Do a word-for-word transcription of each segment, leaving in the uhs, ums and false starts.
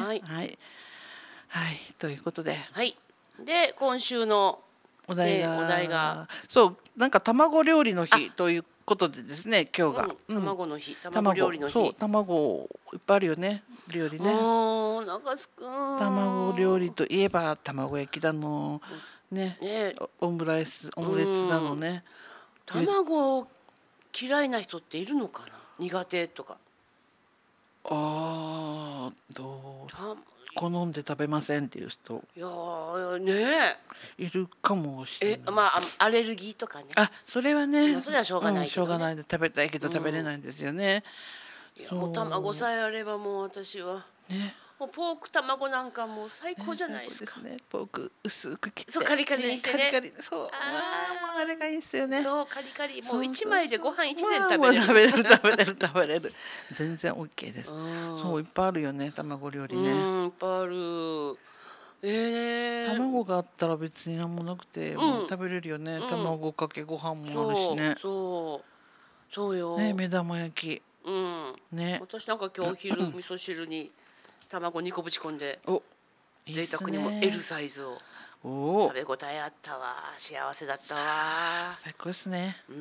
はいはいはい、ということで、 はい、で今週のお題が、 お題がそうなんか卵料理の日ということでですね、今日が、 うん、卵の日、 うん、 卵料理の日。 そう卵いっぱいあるよね、料理ね。 お腹すく。 卵料理といえば卵焼きだの、ね、 ね、 オムライスオムレツだのね。 卵嫌いな人っているのかな、苦手とか。 ああ、どう好んで食べませんっていう人、 いやねいるかもしれない。 え、まあアレルギーとかね。 あ、それはね、 まあ、それはしょうがないけどね、うん、 しょうがないで食べたいけど食べれないんですよね。 いやもう卵さえあればもう私は、ね、もうポーク卵なんかもう最高じゃないですか。 ね、ポーク薄く切って、 そうカリカリにしてね。 カリカリ、そう、ああ、あれがいいですよね。 そうカリカリ、もう一枚でご飯一膳食べれる。 食べれる食べれる食べれる。全然オッケーです。そういっぱいあるよね、卵料理ね。 うん、いっぱいある。えー、卵があったら別に何もなくて、もう食べれるよね。卵かけご飯もあるしね。 そうそうよ。 ね、目玉焼き。 うん。ね。私なんか今日お昼味噌汁に卵にこぶち込んで、贅沢にも エル サイズを食べ応えあったわ。幸せだったわ。 最高ですね。 うん。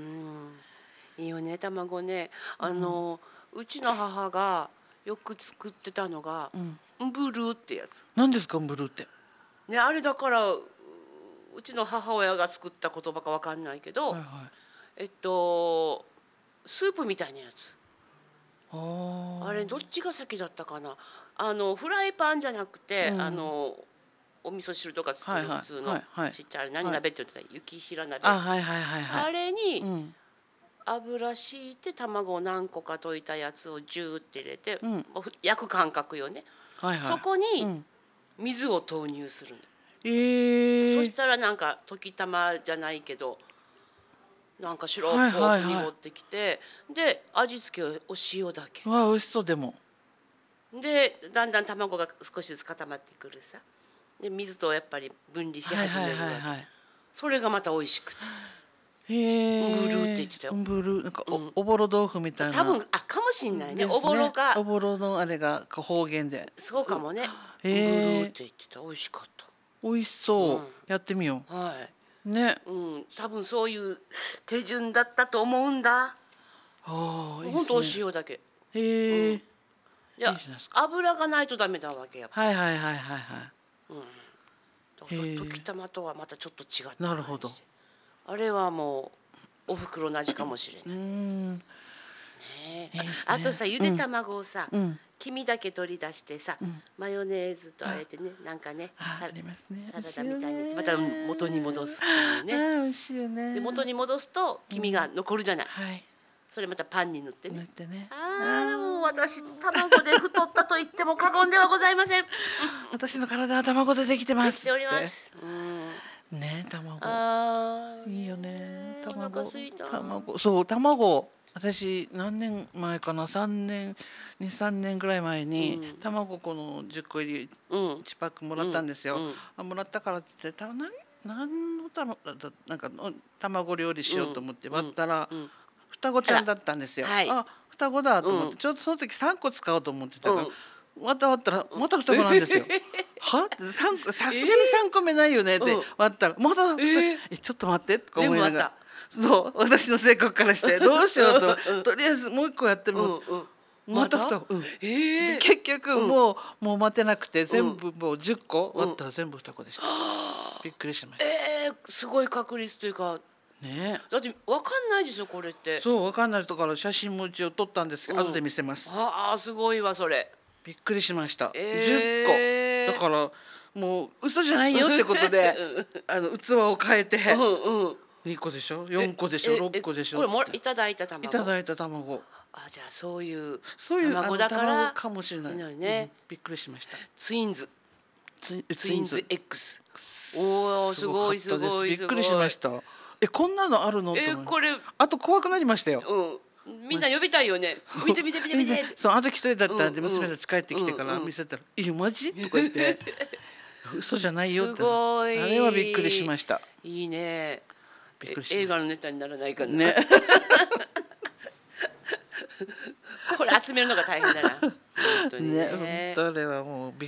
いいよね、卵ね。あのうちの母がよく作ってたのが、ンブルーってやつ。 何ですか、ンブルーって。 ね、あれだからうちの母親が作った言葉かわかんないけど、はいはい、えっとスープみたいなやつ。あれどっちが先だったかな。あのフライパンじゃなくて、うん、あのお味噌汁とか作る普通のちっちゃい、はいはい、何鍋って言ってた、雪平鍋。あ、はいはいはいはい、あれに、うん、油敷いて卵を何個か溶いたやつをジューって入れて、うん、焼く感覚よね、はいはい、そこに水を投入するんだ、えー、そしたらなんか溶き卵じゃないけどなんか白っぽく濁ってきて、はいはいはい、で味付けはお塩だけ。 わあ、美味しそう。でもでだんだん卵が少しずつ固まってくるさ。で水とやっぱり分離し始めるわけ、はいはいはいはい、それがまた美味しくて。へえ。ンブルーって言ってたよ。 ンブルー、なんか お,、うん、おぼろ豆腐みたいな。 多分あかもしんないね。おぼろが。 おぼろのあれが方言で。 そうかもね。ンブルーって言ってた。美味しかった。 美味しそう。うん、やってみよう。はい。ね。うん、 多分そういう手順だったと思うんだ。ああ、いいですね。本当お塩だけ。へえ。うん、いや、油がないとダメだわけやっぱり。はいはいはいはいはい。うん。溶き卵とはまたちょっと違った。なるほど。あれはもうお袋の味かもしれない。うん。ねえ。あとさ、ゆで卵をさ、黄身だけ取り出してさ、マヨネーズとあえてね、なんかね、サラダみたいにまた元に戻すっていうね。 ああ、美味しいよね。 で元に戻すと黄身が残るじゃない。はい。それまたパンに塗ってね。塗ってね。ああ、もう私卵で太ったと言っても過言ではございません。 私の体は卵でできてます。 できております。 うん。ね、卵。ああ、いいよね。卵。卵。そう、卵。私何年前かな、三年、二三年ぐらい前に、うん、卵この十個入りいちパックもらったんですよ。うんうん、あ、もらったからって言って、何何のたのなんか卵料理しようと思って割ったら、うんうん、双子ちゃんだったんですよ。はい、あ、双子だと思って、うん、ちょうどその時三個使おうと思ってたから、うん、割った割ったらまた双子なんですよ。はってさすがに三個目ないよねって割ったらまた、えー、えちょっと待ってとか思いながら。そう私の性格からしてどうしようととりあえずもう一個やっても、うんうん、また双子、うんえー、結局もう、うん、もう待てなくて全部もうじゅっこ割ったら全部双子でした、うん、びっくりしました。 えー、すごい確率というかね、だって分かんないですよこれって。 そう分かんないとから写真も一応撮ったんですけど、うん、後で見せます。 ああすごいわそれ。 びっくりしました、えー、じゅっこだからもう嘘じゃないよってことであの器を変えて、うんうんにこでしょ、よんこでしょ、ろっこでしょ。 これもいただいた卵。 いただいた卵。 あ、じゃあそういうそういう卵だからかもしれないね、 うん。びっくりしました。 ツインズ。 ツツインズ X。おおすごいすごいびっくりしました。えこんなのあるの？ えこれあと怖くなりましたよ。 うん。みんな呼びたいよね。見て見て見て見て。 そうあの時一人だったんで娘たち帰ってきてから見せたら、えマジ？とか言って。嘘じゃないよって。すごい。あれはびっくりしました。 いいね。映画のネタにならないかな、 ね、 これ集めるのが大変だな本当にね。 ね、本当あれはもうびっ